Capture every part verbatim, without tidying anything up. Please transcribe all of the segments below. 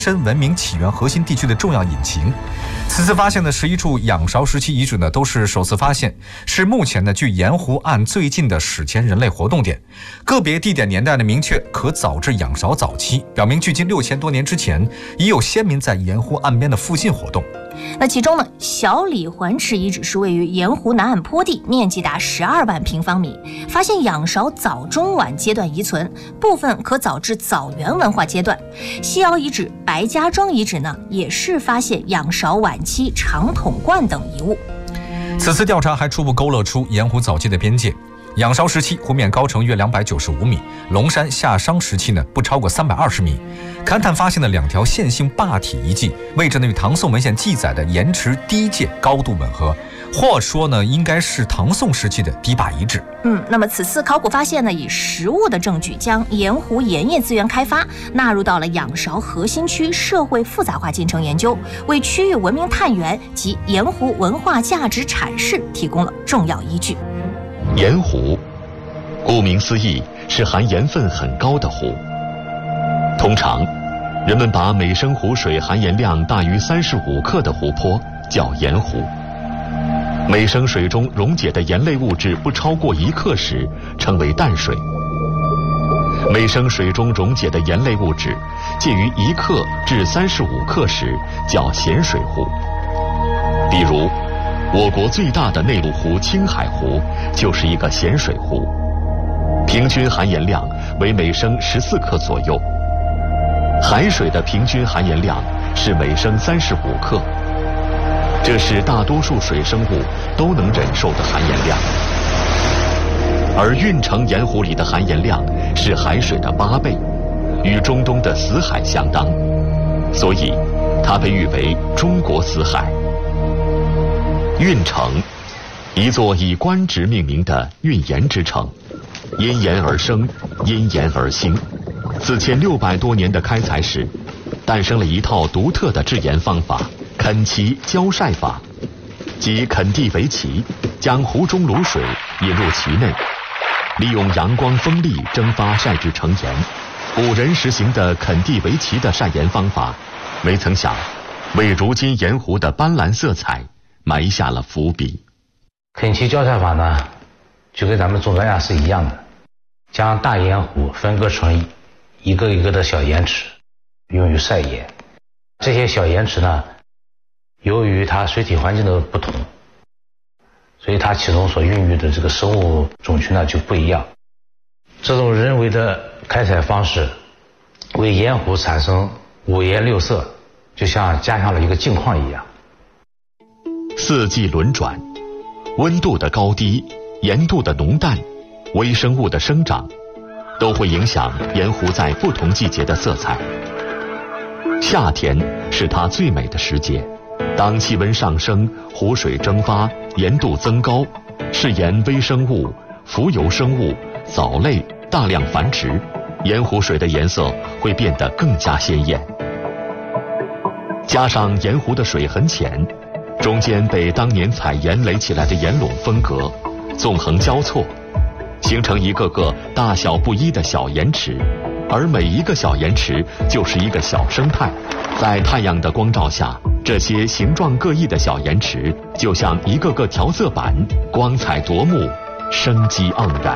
深文明起源核心地区的重要引擎。此次发现的十一处仰韶时期遗址呢，都是首次发现，是目前呢距盐湖岸最近的史前人类活动点。个别地点年代的明确可早至仰韶早期，表明距今六千多年之前，已有先民在盐湖岸边的附近活动。 那其中呢，小李环池遗址是位于盐湖南岸坡地，面积达十二万平方米，发现仰韶早中晚阶段遗存，部分可早至早元文化阶段。西窑遗址白家庄遗址呢，也是发现仰韶晚期长筒罐等遗物。 此次调查还初步勾勒出盐湖早期的边界。仰韶时期湖面高程约两百九十五米，龙山夏商时期呢不超过三百二十米。勘探发现的两条线性坝体遗迹，位置呢与唐宋文献记载的盐池堤界高度吻合，或说呢应该是唐宋时期的堤坝遗址。 嗯，那么此次考古发现呢，以实物的证据将盐湖盐业资源开发纳入到了仰韶核心区社会复杂化进程研究，为区域文明探源及盐湖文化价值阐释提供了重要依据。 盐湖，顾名思义，是含盐分很高的湖。通常，人们把每升湖水含盐量大于三十五克的湖泊叫盐湖。每升水中溶解的盐类物质不超过一克时，称为淡水。每升水中溶解的盐类物质介于一克至三十五克时，叫咸水湖。比如，我国最大的内陆湖青海湖就是一个咸水湖，平均含盐量为每升十四克左右。海水的平均含盐量是每升三十五克，这是大多数水生物都能忍受的含盐量。而运城盐湖里的含盐量是海水的八倍，与中东的死海相当，所以它被誉为中国死海。运城，一座以官职命名的运盐之城，因盐而生，因盐而兴。四千六百多年的开采史，诞生了一套独特的制盐方法——垦齐浇晒法，即垦地为畦，将湖中卤水引入畦内，利用阳光风力蒸发晒制成盐。古人实行的垦地为畦的晒盐方法，没曾想为如今盐湖的斑斓色彩埋下了伏笔。 垦齐浇晒法呢，就跟咱们种庄稼是一样的，将大盐湖分割成一个一个的小盐池，用于晒盐。这些小盐池呢，由于它水体环境的不同，所以它其中所孕育的这个生物种群呢就不一样。这种人为的开采方式，为盐湖产生五颜六色，就像加上了一个镜框一样。 四季轮转，温度的高低、盐度的浓淡、微生物的生长，都会影响盐湖在不同季节的色彩。夏天是它最美的时节，当气温上升，湖水蒸发，盐度增高，是盐微生物、浮游生物、藻类大量繁殖，盐湖水的颜色会变得更加鲜艳。加上盐湖的水很浅，中间被当年采盐垒起来的盐垄分隔，纵横交错，形成一个个大小不一的小盐池，而每一个小盐池就是一个小生态。在太阳的光照下，这些形状各异的小盐池就像一个个调色板，光彩夺目，生机盎然。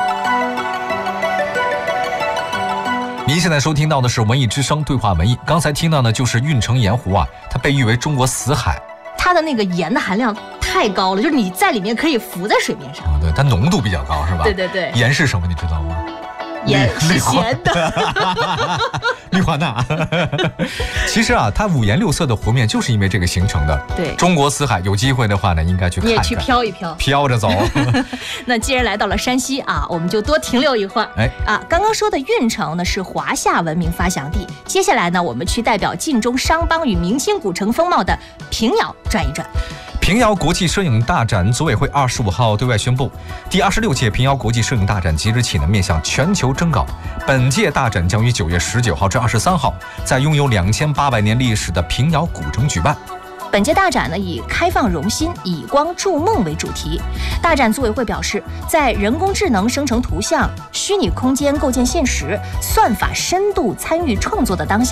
您现在收听到的是文艺之声对话文艺，刚才听到的就是运城盐湖啊，它被誉为中国死海。 它的那个盐的含量太高了，就是你在里面可以浮在水面上。 啊，对，它浓度比较高，是吧？ 对对对。 盐是什么？你知道吗？ 盐是咸的。 氯化钠。其实啊，它五颜六色的湖面就是因为这个形成的。 对， 中国死海，有机会的话呢，应该去看看。 你也去飘一飘， 飘着走。 那既然来到了山西啊，我们就多停留一会儿。 哎啊，刚刚说的运城呢是华夏文明发祥地，接下来呢，我们去代表晋中商邦与明清古城风貌的平遥转一转。 平遥国际摄影大展组委会二十五号对外宣布，第二十六届平遥国际摄影大展即日起呢面向全球征稿。本届大展将于九月十九号至二十三号，在拥有两千八百年历史的平遥古城举办。 本届大展呢以开放容心、以光筑梦为主题。大展组委会表示，在人工智能生成图像、虚拟空间构建现实、算法深度参与创作的当下，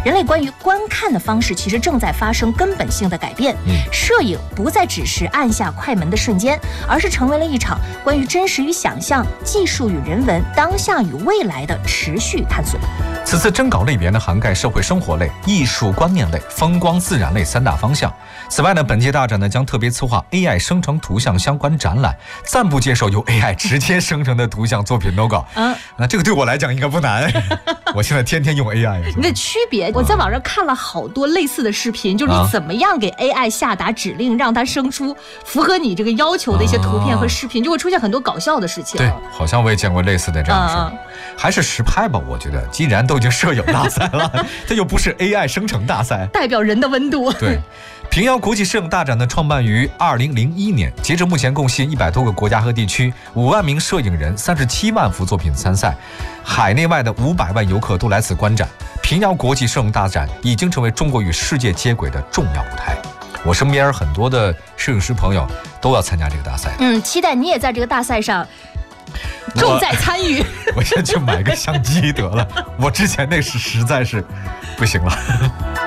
人类关于观看的方式其实正在发生根本性的改变。 嗯， 摄影不再只是按下快门的瞬间，而是成为了一场关于真实与想象、技术与人文、当下与未来的持续探索。 此次征稿类别呢，涵盖社会生活类、艺术观念类、风光自然类三大方向。此外呢，本届大展呢将特别策划 A I 生成图像相关展览，暂不接受由 A I 直接生成的图像作品投稿。嗯，那这个对我来讲应该不难，我现在天天用 A I。 你的区别，我在网上看了好多类似的视频，就是你怎么样给 A I 下达指令，让它生出符合你这个要求的一些图片和视频，就会出现很多搞笑的事情。 对，好像我也见过类似的这样的事。嗯、还是实拍吧，我觉得，既然都已经摄影大赛了，它又不是 A I 生成大赛， 代表人的温度。 对。平遥国际摄影大展呢，创办于二零零一年，截至目前共吸引一百多个国家和地区，五万名摄影人，三十七万幅作品参赛，海内外的五百万游客都来此观展。平遥国际摄影大展已经成为中国与世界接轨的重要舞台。我身边很多的摄影师朋友都要参加这个大赛。 嗯，期待你也在这个大赛上重在参与。 我, 我先去买个相机得了，我之前那是实在是不行了。